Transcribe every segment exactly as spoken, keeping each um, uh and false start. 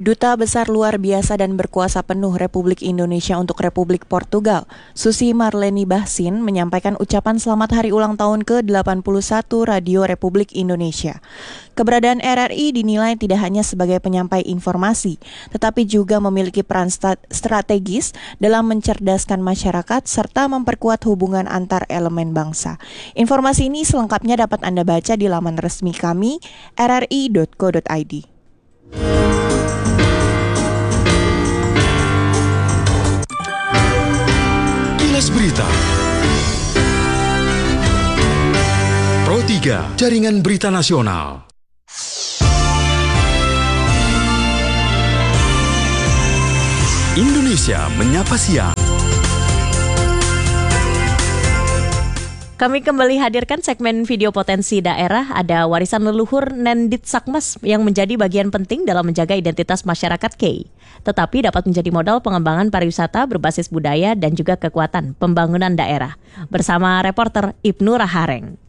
Duta Besar Luar Biasa dan Berkuasa Penuh Republik Indonesia untuk Republik Portugal, Susi Marleni Bahsin, menyampaikan ucapan selamat hari ulang tahun ke delapan puluh satu Radio Republik Indonesia. Keberadaan R R I dinilai tidak hanya sebagai penyampai informasi, tetapi juga memiliki peran strategis dalam mencerdaskan masyarakat serta memperkuat hubungan antar elemen bangsa. Informasi ini selengkapnya dapat Anda baca di laman resmi kami r r i dot co dot i d. Berita Pro tiga, Jaringan Berita Nasional. Indonesia Menyapa Siang. Kami kembali hadirkan segmen video potensi daerah. Ada warisan leluhur Nendit Sakmas yang menjadi bagian penting dalam menjaga identitas masyarakat K. Tetapi dapat menjadi modal pengembangan pariwisata berbasis budaya dan juga kekuatan pembangunan daerah. Bersama reporter Ibnu Rahareng.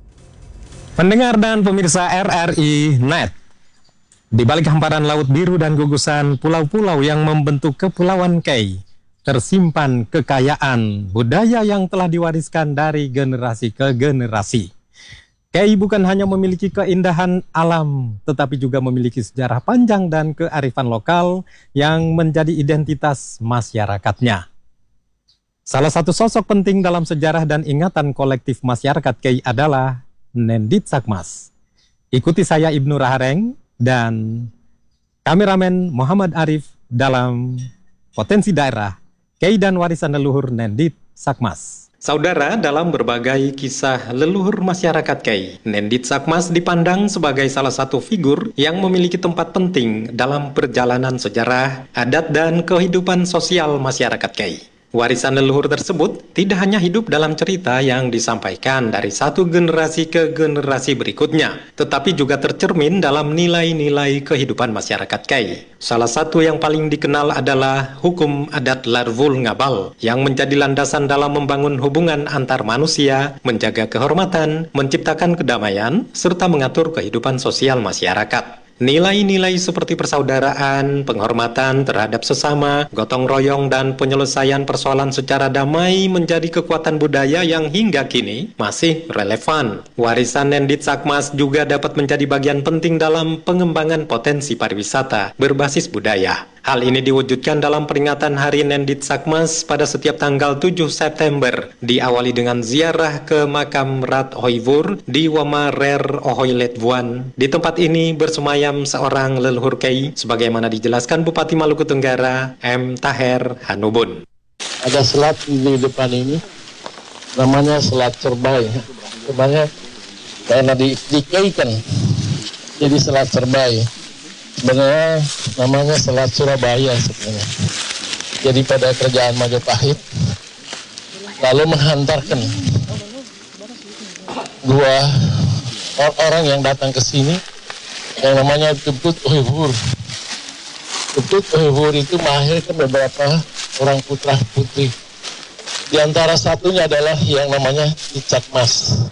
Pendengar dan pemirsa R R I Net, di balik hamparan laut biru dan gugusan pulau-pulau yang membentuk Kepulauan K, tersimpan kekayaan budaya yang telah diwariskan dari generasi ke generasi. K bukan hanya memiliki keindahan alam, tetapi juga memiliki sejarah panjang dan kearifan lokal yang menjadi identitas masyarakatnya. Salah satu sosok penting dalam sejarah dan ingatan kolektif masyarakat K adalah Nendit Sakmas. Ikuti saya Ibnu Rahareng dan kameramen Muhammad Arif dalam Potensi Daerah K dan Warisan Leluhur Nendit Sakmas. Saudara, dalam berbagai kisah leluhur masyarakat K, Nendit Sakmas dipandang sebagai salah satu figur yang memiliki tempat penting dalam perjalanan sejarah, adat, dan kehidupan sosial masyarakat K. Warisan leluhur tersebut tidak hanya hidup dalam cerita yang disampaikan dari satu generasi ke generasi berikutnya, tetapi juga tercermin dalam nilai-nilai kehidupan masyarakat K. Salah satu yang paling dikenal adalah hukum adat Larvul Ngabal, yang menjadi landasan dalam membangun hubungan antar manusia, menjaga kehormatan, menciptakan kedamaian, serta mengatur kehidupan sosial masyarakat. Nilai-nilai seperti persaudaraan, penghormatan terhadap sesama, gotong royong, dan penyelesaian persoalan secara damai menjadi kekuatan budaya yang hingga kini masih relevan. Warisan Nendit Sakmas juga dapat menjadi bagian penting dalam pengembangan potensi pariwisata berbasis budaya. Hal ini diwujudkan dalam peringatan Hari Nendit Sakmas pada setiap tanggal tujuh September, diawali dengan ziarah ke makam Rat Hoivur di Wamarer Ohoiletvuan. Di tempat ini bersemayam seorang leluhur K, sebagaimana dijelaskan Bupati Maluku Tenggara, M. Taher Hanubun. Ada selat di depan ini, namanya Selat Cerbai. Sebenarnya karena dikaikan, jadi Selat Cerbai. Sebenarnya namanya Selat Surabaya sebenarnya. Jadi pada kerajaan Majapahit lalu menghantarkan dua orang yang datang ke sini yang namanya Tuptut Ohiwur. Tuptut Ohiwur itu melahirkan beberapa orang putra putri. Di antara satunya adalah yang namanya Sakmas.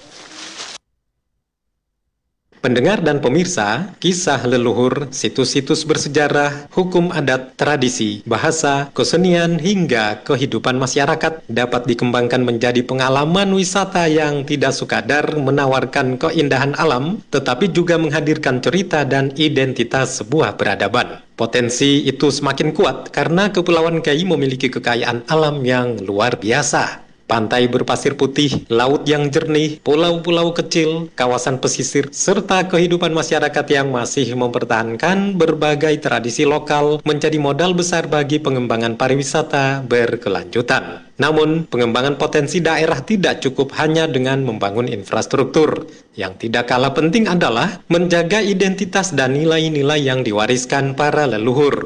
Pendengar dan pemirsa, kisah leluhur, situs-situs bersejarah, hukum adat, tradisi, bahasa, kesenian, hingga kehidupan masyarakat dapat dikembangkan menjadi pengalaman wisata yang tidak sekadar menawarkan keindahan alam, tetapi juga menghadirkan cerita dan identitas sebuah peradaban. Potensi itu semakin kuat karena Kepulauan K memiliki kekayaan alam yang luar biasa. Pantai berpasir putih, laut yang jernih, pulau-pulau kecil, kawasan pesisir, serta kehidupan masyarakat yang masih mempertahankan berbagai tradisi lokal menjadi modal besar bagi pengembangan pariwisata berkelanjutan. Namun, pengembangan potensi daerah tidak cukup hanya dengan membangun infrastruktur. Yang tidak kalah penting adalah menjaga identitas dan nilai-nilai yang diwariskan para leluhur.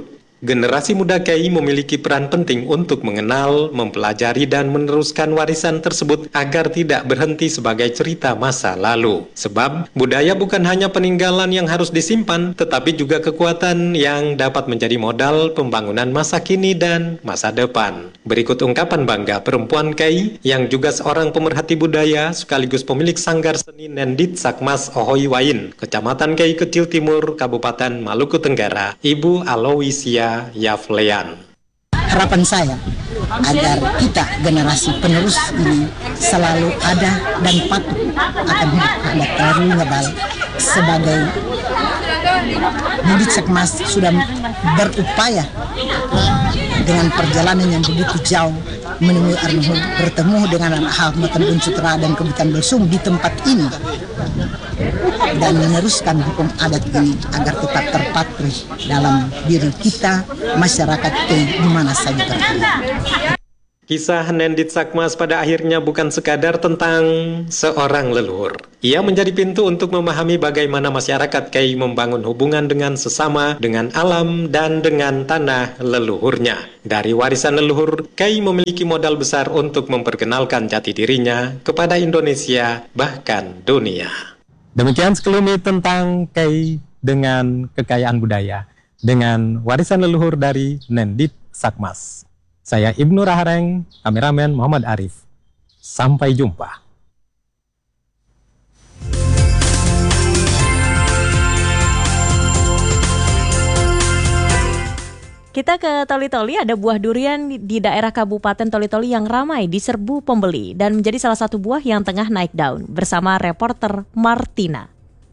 Generasi muda K I memiliki peran penting untuk mengenal, mempelajari, dan meneruskan warisan tersebut agar tidak berhenti sebagai cerita masa lalu. Sebab, budaya bukan hanya peninggalan yang harus disimpan, tetapi juga kekuatan yang dapat menjadi modal pembangunan masa kini dan masa depan. Berikut ungkapan bangga perempuan K I yang juga seorang pemerhati budaya sekaligus pemilik sanggar seni Nendit Sakmas Ohoy Wain, Kecamatan K I Kecil Timur, Kabupaten Maluku Tenggara, Ibu Aloysia Yaflean. Harapan saya agar kita generasi penerus ini selalu ada dan patuh akan hidup Khairi Ngabal sebagai Nendit Sakmas sudah berupaya dengan perjalanan yang begitu jauh menemui Arnuhul, bertemu dengan Ahmad Tembun Sutra dan Kebutan Belsum di tempat ini dan meneruskan hukum adat ini agar tetap terpatri dalam diri kita, masyarakat di mana saja terjadi. Kisah Nendit Sakmas pada akhirnya bukan sekadar tentang seorang leluhur. Ia menjadi pintu untuk memahami bagaimana masyarakat K I membangun hubungan dengan sesama, dengan alam, dan dengan tanah leluhurnya. Dari warisan leluhur, K I memiliki modal besar untuk memperkenalkan jati dirinya kepada Indonesia, bahkan dunia. Demikian sekelumit tentang K I dengan kekayaan budaya, dengan warisan leluhur dari Nendit Sakmas. Saya Ibnu Rahareng, kameramen Muhammad Arif. Sampai jumpa. Kita ke Toli-Toli, ada buah durian di daerah Kabupaten Toli-Toli yang ramai diserbu pembeli dan menjadi salah satu buah yang tengah naik daun. Bersama reporter Martina.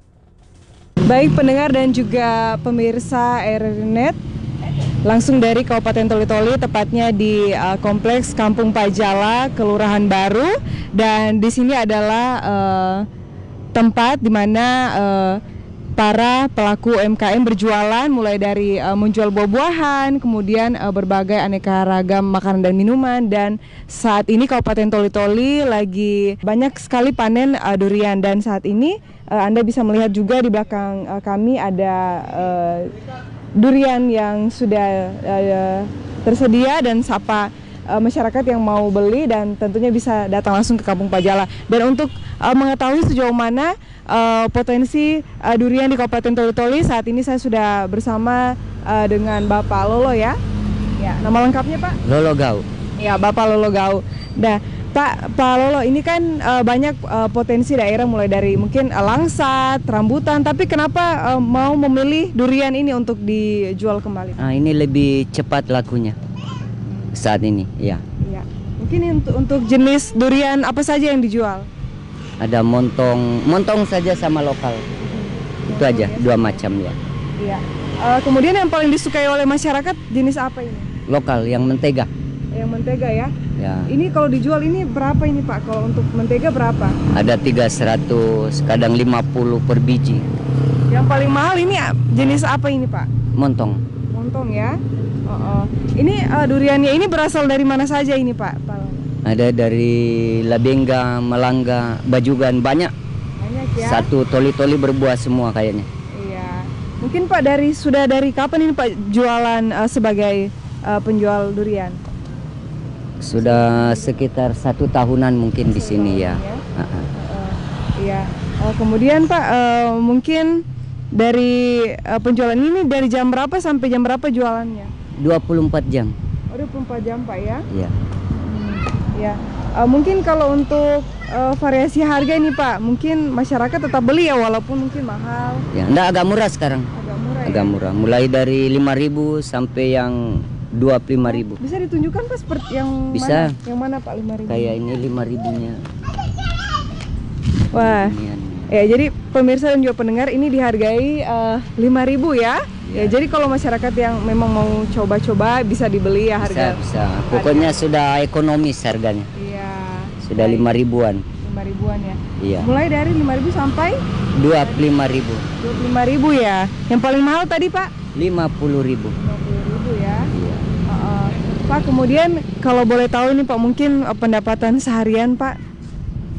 Baik pendengar dan juga pemirsa R R I Net, langsung dari Kabupaten Toli-Toli, tepatnya di uh, Kompleks Kampung Pajala, Kelurahan Baru, dan di sini adalah uh, tempat di mana uh, para pelaku U M K M berjualan, mulai dari uh, menjual buah-buahan, kemudian uh, berbagai aneka ragam makanan dan minuman. Dan saat ini Kabupaten Toli-Toli lagi banyak sekali panen uh, durian, dan saat ini uh, Anda bisa melihat juga di belakang uh, kami ada uh, durian yang sudah uh, tersedia, dan sapa uh, masyarakat yang mau beli dan tentunya bisa datang langsung ke Kampung Pajala. Dan untuk uh, mengetahui sejauh mana uh, potensi uh, durian di Kabupaten Toli-Toli, saat ini saya sudah bersama uh, dengan Bapak Lolo ya. Ya, nama lengkapnya Pak? Lolo Gau. Ya, Bapak Lolo Gau. Nah, Pak, Pak Lolo, ini kan uh, banyak uh, potensi daerah, mulai dari mungkin uh, langsat, rambutan, tapi kenapa uh, mau memilih durian ini untuk dijual kembali? Ah, ini lebih cepat lakunya saat ini, ya. Ya. Mungkin untuk, untuk jenis durian apa saja yang dijual? Ada montong, montong saja sama lokal. Itu aja, dua macam ya. Iya. Uh, kemudian yang paling disukai oleh masyarakat jenis apa ini? Lokal, yang mentega. Yang mentega ya? Ya. Ini kalau dijual ini berapa ini Pak? Kalau untuk mentega berapa? Ada tiga ratus, kadang lima puluh per biji. Yang paling mahal ini jenis apa ini Pak? Montong. Montong ya? Oh, oh. Ini uh, duriannya ini berasal dari mana saja ini Pak? Pak? Ada dari Labengga, Malangga, Bajugan, banyak. Banyak ya? Satu Toli-Toli berbuah semua kayaknya. Iya. Mungkin Pak dari sudah dari kapan ini Pak jualan uh, sebagai uh, penjual durian? Sudah sekitar satu tahunan mungkin di sini ya. ya. Uh, uh, iya. Uh, kemudian Pak, uh, mungkin dari uh, penjualan ini dari jam berapa sampai jam berapa jualannya? dua puluh empat jam. Oh, dua puluh empat jam Pak ya? Iya. Hmm, ya. Uh, mungkin kalau untuk uh, variasi harga ini Pak, mungkin masyarakat tetap beli ya walaupun mungkin mahal. Ya, enggak, agak murah sekarang. Agak murah. Agak ya? murah. Mulai dari lima ribu sampai yang dua puluh lima ribu. Bisa ditunjukkan Pak seperti yang Bisa. mana? Yang mana Pak lima ribu? Kayak ini lima ribunya. Wah. Ini. Ya, jadi pemirsa dan juga pendengar, ini dihargai uh, lima ribu ya. Ya. Ya, jadi kalau masyarakat yang memang mau coba-coba bisa dibeli ya harga. Bisa, bisa. Pokoknya sudah ekonomis harganya. Iya. Sudah lima ribuan. lima ribuan ya. Iya. Mulai dari lima ribu sampai dua puluh lima ribu. dua puluh lima ribu ya. Yang paling mahal tadi Pak? lima puluh ribu. lima puluh ribu ya. Iya. Uh, uh. Pak, kemudian kalau boleh tahu nih Pak, mungkin uh, pendapatan seharian Pak?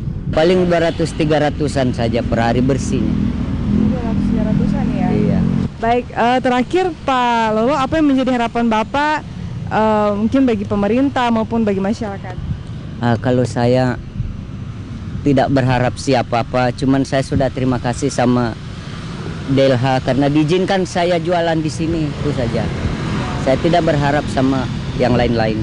Paling dua ratus tiga ratusan saja per hari bersihnya. dua ratus tiga ratusan ya. Iya. Baik, uh, terakhir Pak Lolo, apa yang menjadi harapan Bapak uh, mungkin bagi pemerintah maupun bagi masyarakat? Uh, kalau saya tidak berharap siapa apa, cuman saya sudah terima kasih sama D L H karena diizinkan saya jualan di sini, itu saja. Saya tidak berharap sama yang lain-lain.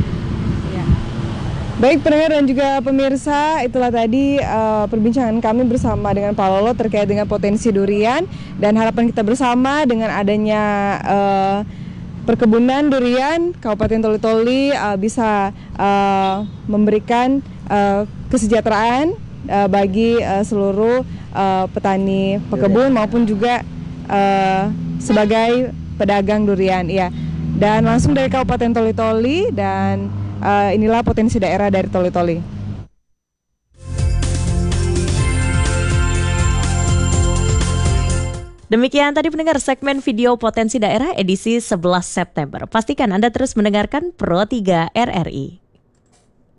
Baik pendengar dan juga pemirsa, itulah tadi uh, perbincangan kami bersama dengan Pak Lolo terkait dengan potensi durian dan harapan kita bersama dengan adanya uh, perkebunan durian Kabupaten Toli-Toli uh, bisa uh, memberikan uh, kesejahteraan uh, bagi uh, seluruh uh, petani pekebun maupun juga uh, sebagai pedagang durian. Ya. Dan langsung dari Kabupaten Toli-Toli dan Uh, inilah potensi daerah dari Toli-Toli. Demikian tadi pendengar segmen video potensi daerah edisi sebelas September. Pastikan Anda terus mendengarkan Pro tiga R R I.